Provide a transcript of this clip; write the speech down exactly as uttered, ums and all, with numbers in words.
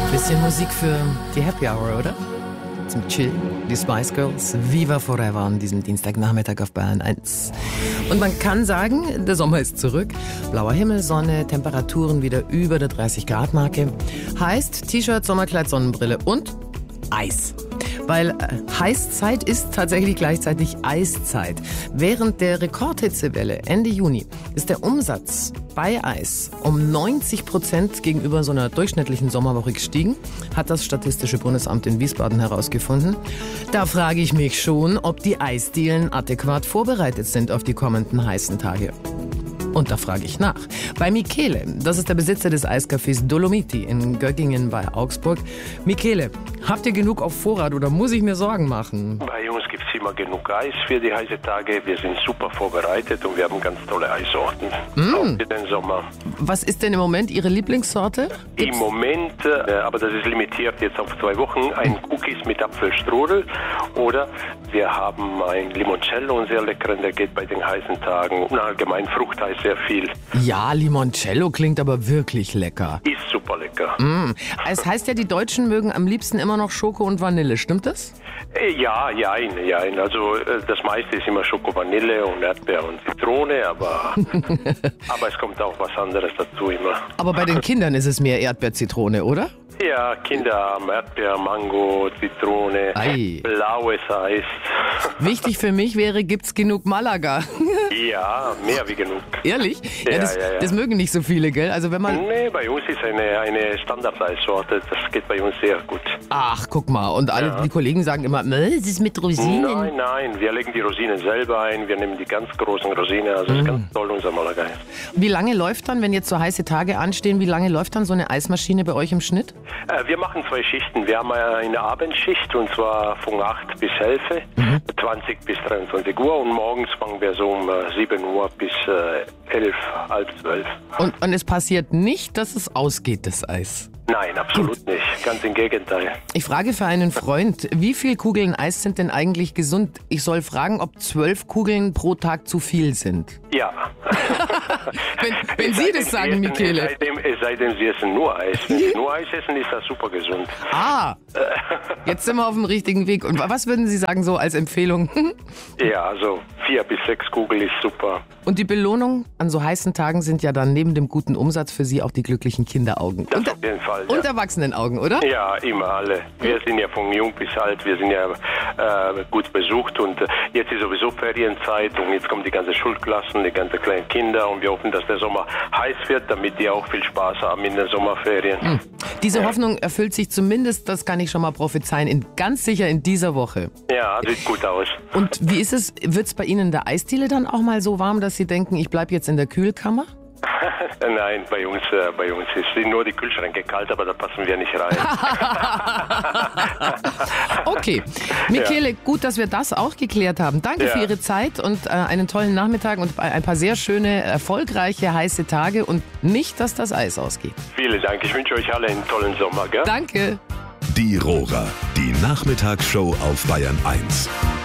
Bisschen Musik für die Happy Hour, oder? Zum Chill. Die Spice Girls, Viva Forever an diesem Dienstagnachmittag auf Bayern eins. Und man kann sagen, der Sommer ist zurück. Blauer Himmel, Sonne, Temperaturen wieder über der dreißig Grad Marke. Heißt T-Shirt, Sommerkleid, Sonnenbrille und Eis. Weil äh, Heißzeit ist tatsächlich gleichzeitig Eiszeit. Während der Rekordhitzewelle Ende Juni ist der Umsatz bei Eis um neunzig Prozent gegenüber so einer durchschnittlichen Sommerwoche gestiegen, hat das Statistische Bundesamt in Wiesbaden herausgefunden. Da frage ich mich schon, ob die Eisdielen adäquat vorbereitet sind auf die kommenden heißen Tage. Und da frage ich nach. Bei Michele, das ist der Besitzer des Eiscafés Dolomiti in Göggingen bei Augsburg. Michele, habt ihr genug auf Vorrat oder muss ich mir Sorgen machen? Bei uns gibt es immer genug Eis für die heißen Tage. Wir sind super vorbereitet und wir haben ganz tolle Eissorten. Mm. Auch für den Sommer. Was ist denn im Moment Ihre Lieblingssorte? Gibt's? Im Moment, äh, aber das ist limitiert jetzt auf zwei Wochen, ein Cookies mit Apfelstrudel. Oder wir haben ein Limoncello, einen sehr leckeren, der geht bei den heißen Tagen. Und allgemein Fruchteis sehr viel. Ja, Limoncello klingt aber wirklich lecker. Ist super lecker. Mm. Es heißt ja, die Deutschen mögen am liebsten immer noch Schoko und Vanille, stimmt das? Ja, ja, ja. Also das meiste ist immer Schoko, Vanille und Erdbeer und Zitrone, aber, aber es kommt auch was anderes dazu immer. Aber bei den Kindern ist es mehr Erdbeer, Zitrone, oder? Ja, Kinder haben Erdbeer, Mango, Zitrone, Ei. blaues Eis. Wichtig für mich wäre, gibt's genug Malaga? Ja, mehr wie genug. Ehrlich? Ja, Ja, das, ja, ja. das mögen nicht so viele, gell? Also wenn man... Nee, bei uns ist eine, eine Standard-Eissorte, das geht bei uns sehr gut. Ach, guck mal. Und alle Ja. die Kollegen sagen immer, es ist mit Rosinen. Nein, nein, wir legen die Rosinen selber ein, wir nehmen die ganz großen Rosinen, also das ist ganz toll, unser Malaga. Wie lange läuft dann, wenn jetzt so heiße Tage anstehen, wie lange läuft dann so eine Eismaschine bei euch im Schnitt? Äh, wir machen zwei Schichten. Wir haben eine Abendschicht und zwar von acht bis elf, mhm. zwanzig bis dreiundzwanzig Uhr und morgens fangen wir so um äh, sieben Uhr bis äh, elf, halb zwölf. Und, und es passiert nicht, dass es ausgeht, das Eis? Nein, absolut nicht. Ganz im Gegenteil. Ich frage für einen Freund, wie viele Kugeln Eis sind denn eigentlich gesund? Ich soll fragen, ob zwölf Kugeln pro Tag zu viel sind. Ja. wenn wenn Sie das sagen, essen, Michele. Es sei, denn, es sei denn, Sie essen nur Eis. Wenn Sie nur Eis essen, ist das super gesund. Ah, jetzt sind wir auf dem richtigen Weg. Und was würden Sie sagen so als Empfehlung? Ja, also vier bis sechs Kugeln ist super. Und die Belohnung an so heißen Tagen sind ja dann neben dem guten Umsatz für Sie auch die glücklichen Kinderaugen. Das Und, auf jeden Fall, und ja. Erwachsenenaugen, oder? Ja, immer alle. Wir sind ja von jung bis alt, wir sind ja äh, gut besucht und äh, jetzt ist sowieso Ferienzeit und jetzt kommen die ganzen Schulklassen, die ganzen kleinen Kinder und wir hoffen, dass der Sommer heiß wird, damit die auch viel Spaß haben in den Sommerferien. Hm. Diese Hoffnung erfüllt sich zumindest, das kann ich schon mal prophezeien, in, ganz sicher in dieser Woche. Ja, sieht gut aus. Und wie ist es, wird es bei Ihnen in der Eisdiele dann auch mal so warm, dass Sie denken, ich bleibe jetzt in der Kühlkammer? Nein, bei uns, äh, bei uns ist, sind nur die Kühlschränke kalt, aber da passen wir nicht rein. Okay, Michele, ja. Gut, dass wir das auch geklärt haben. Danke ja. für Ihre Zeit und äh, einen tollen Nachmittag und ein paar sehr schöne, erfolgreiche, heiße Tage und nicht, dass das Eis ausgeht. Vielen Dank, ich wünsche euch alle einen tollen Sommer. Gell? Danke. Die Rohrer, die Nachmittagsshow auf Bayern eins.